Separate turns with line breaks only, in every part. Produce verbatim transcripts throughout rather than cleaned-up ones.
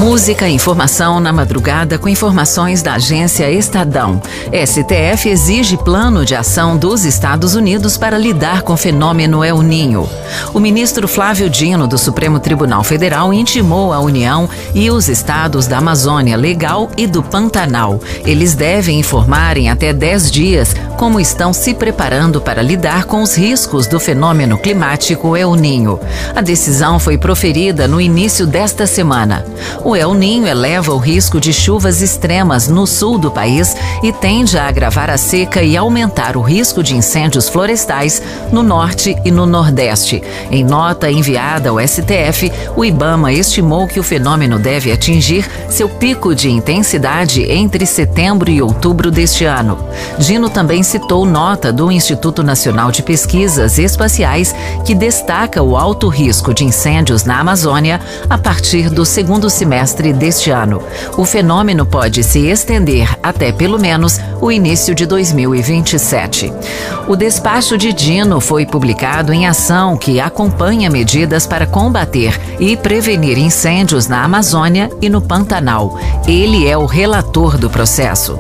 Música e informação na madrugada com informações da agência Estadão. S T F exige plano de ação dos Estados Unidos para lidar com o fenômeno El Niño. O ministro Flávio Dino, do Supremo Tribunal Federal, intimou a União e os estados da Amazônia Legal e do Pantanal. Eles devem informar em até dez dias como estão se preparando para lidar com os riscos do fenômeno climático El Niño. A decisão foi proferida no início desta semana. O El Niño eleva o risco de chuvas extremas no sul do país e tende a agravar a seca e aumentar o risco de incêndios florestais no norte e no nordeste. Em nota enviada ao S T F, o IBAMA estimou que o fenômeno deve atingir seu pico de intensidade entre setembro e outubro deste ano. Dino também citou nota do Instituto Nacional de Pesquisas Espaciais, que destaca o alto risco de incêndios na Amazônia a partir do segundo semestre deste ano. O fenômeno pode se estender até pelo menos o início de dois mil e vinte e sete. O despacho de Dino foi publicado em ação que acompanha medidas para combater e prevenir incêndios na Amazônia e no Pantanal. Ele é o relator do processo.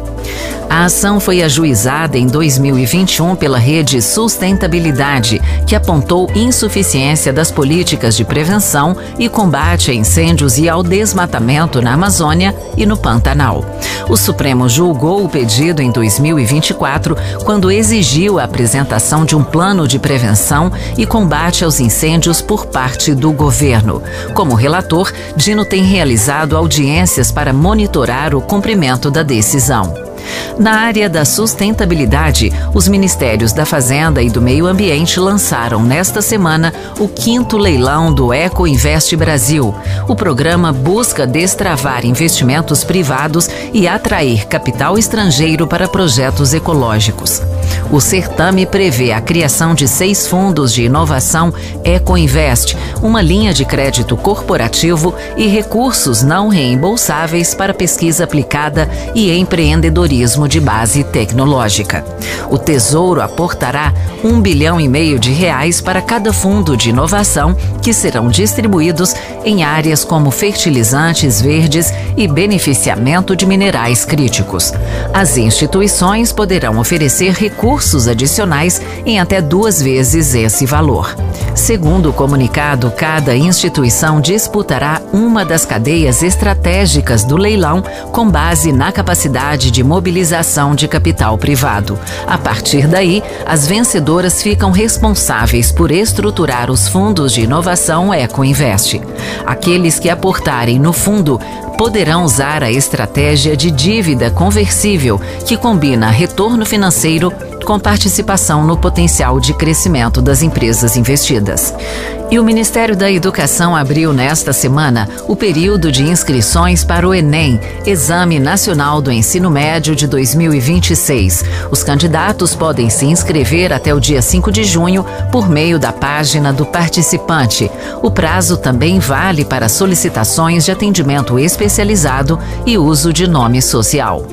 A ação foi ajuizada em dois mil e vinte e um pela Rede Sustentabilidade, que apontou insuficiência das políticas de prevenção e combate a incêndios e ao desmatamento na Amazônia e no Pantanal. O Supremo julgou o pedido em dois mil e vinte e quatro, quando exigiu a apresentação de um plano de prevenção e combate aos incêndios por parte do governo. Como relator, Dino tem realizado audiências para monitorar o cumprimento da decisão. Na área da sustentabilidade, os Ministérios da Fazenda e do Meio Ambiente lançaram nesta semana o quinto leilão do Eco Invest Brasil. O programa busca destravar investimentos privados e atrair capital estrangeiro para projetos ecológicos. O certame prevê a criação de seis fundos de inovação Eco Invest, uma linha de crédito corporativo e recursos não reembolsáveis para pesquisa aplicada e empreendedorismo de base tecnológica. O Tesouro aportará um bilhão e meio de reais para cada fundo de inovação, que serão distribuídos em áreas como fertilizantes verdes e beneficiamento de minerais críticos. As instituições poderão oferecer recursos adicionais em até duas vezes esse valor. Segundo o comunicado, cada instituição disputará uma das cadeias estratégicas do leilão com base na capacidade de mobilização de capital privado. A partir daí, as vencedoras ficam responsáveis por estruturar os fundos de inovação Eco Invest. Aqueles que aportarem no fundo poderão usar a estratégia de dívida conversível, que combina retorno financeiro com participação no potencial de crescimento das empresas investidas. E o Ministério da Educação abriu nesta semana o período de inscrições para o Enem, Exame Nacional do Ensino Médio de dois mil e vinte e seis. Os candidatos podem se inscrever até o dia cinco de junho por meio da página do participante. O prazo também vale para solicitações de atendimento especializado e uso de nome social.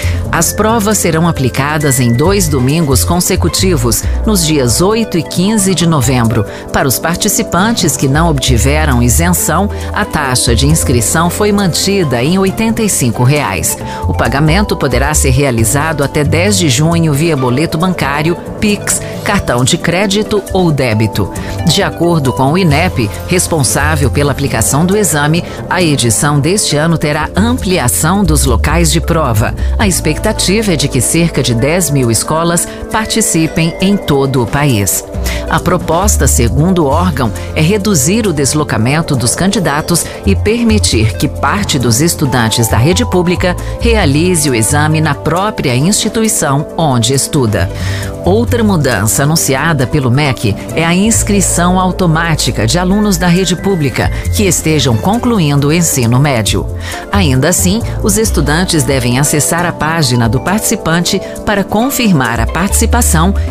As provas serão aplicadas em dois domingos consecutivos, nos dias oito e quinze de novembro. Para os participantes que não obtiveram isenção, a taxa de inscrição foi mantida em oitenta e cinco reais. O pagamento poderá ser realizado até dez de junho via boleto bancário, Pix, cartão de crédito ou débito. De acordo com o INEP, responsável pela aplicação do exame, a edição deste ano terá ampliação dos locais de prova. A expectativa A expectativa é de que cerca de dez mil escolas participem em todo o país. A proposta, segundo o órgão, é reduzir o deslocamento dos candidatos e permitir que parte dos estudantes da rede pública realize o exame na própria instituição onde estuda. Outra mudança anunciada pelo M E C é a inscrição automática de alunos da rede pública que estejam concluindo o ensino médio. Ainda assim, os estudantes devem acessar a página do participante para confirmar a participação